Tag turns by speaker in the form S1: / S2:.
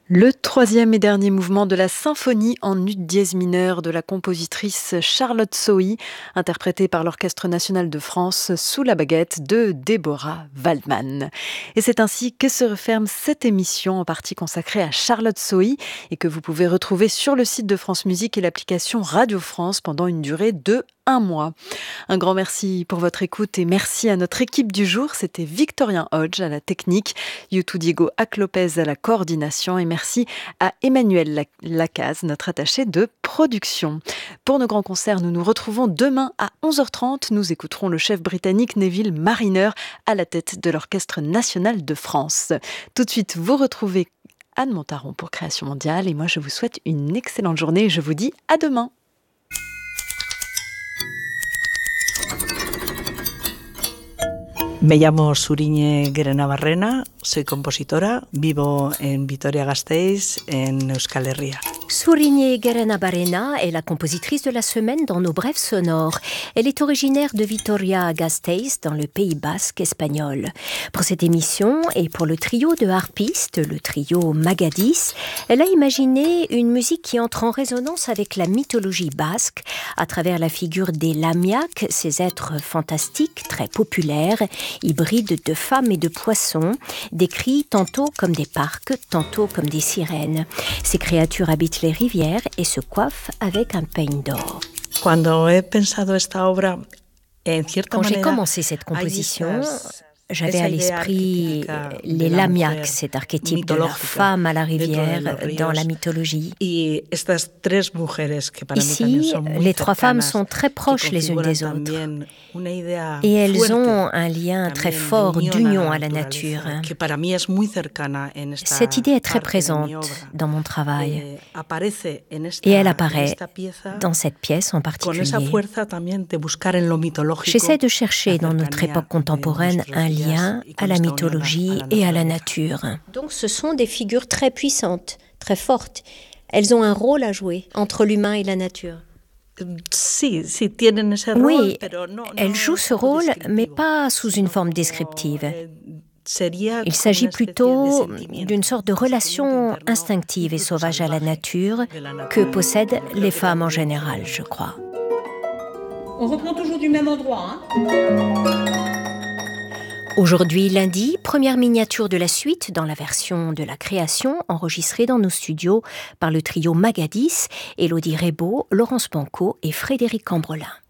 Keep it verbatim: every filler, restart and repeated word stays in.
S1: Le troisième et dernier mouvement de la symphonie en ut dièse mineur de la compositrice Charlotte Sohi, interprétée par l'Orchestre national de France sous la baguette de Deborah Waldman. Et c'est ainsi que se referme cette émission en partie consacrée à Charlotte Sohi et que vous pouvez retrouver sur le site de France Musique et l'application Radio France pendant une durée de un mois. Un grand merci pour votre écoute et merci à notre équipe du jour. C'était Victorien Hodge à la technique, Youtou Diego Ac-Lopez à la coordination et merci à Emmanuel Lacaze, notre attaché de production. Pour nos grands concerts, nous nous retrouvons demain à onze heures trente. Nous écouterons le chef britannique Neville Marriner à la tête de l'Orchestre national de France. Tout de suite, vous retrouvez Anne Montaron pour Création mondiale et moi je vous souhaite une excellente journée et je vous dis à demain.
S2: Me llamo Suriñe Guerenabarrena, soy compositora, vivo en Vitoria-Gasteiz, en Euskal Herria.
S3: Suriñe Guerenabarrena est la compositrice de la semaine dans nos brèves sonores. Elle est originaire de Vitoria-Gasteiz, dans le Pays basque espagnol. Pour cette émission et pour le trio de harpistes, le trio Magadis, elle a imaginé une musique qui entre en résonance avec la mythologie basque à travers la figure des lamiaks, ces êtres fantastiques, très populaires, hybrides de femmes et de poissons, décrits tantôt comme des parcs, tantôt comme des sirènes. Ces créatures habitent les rivières et se coiffent avec un peigne d'or.
S2: Cuando he pensado esta obra, en cierta
S3: Quand j'ai
S2: manera,
S3: commencé cette composition,
S2: estas,
S3: j'avais à l'esprit les lamiaks, cet archétype de la femme à la rivière dans la mythologie. Ici, les trois femmes sont très proches les unes des autres et elles ont un lien très fort d'union à la nature. Cette idée est très présente dans mon travail et elle apparaît dans cette pièce en particulier. J'essaie de chercher dans notre époque contemporaine un lien à la mythologie et à la nature. Donc ce sont des figures très puissantes, très fortes. Elles ont un rôle à jouer entre l'humain et la nature. Oui, elles jouent ce rôle, mais pas sous une forme descriptive. Il s'agit plutôt d'une sorte de relation instinctive et sauvage à la nature que possèdent les femmes en général, je crois.
S4: On reprend toujours du même endroit, hein ?
S3: Aujourd'hui, lundi, première miniature de la suite dans la version de la création enregistrée dans nos studios par le trio Magadis, Élodie Rebaud, Laurence Banco et Frédéric Cambrelin.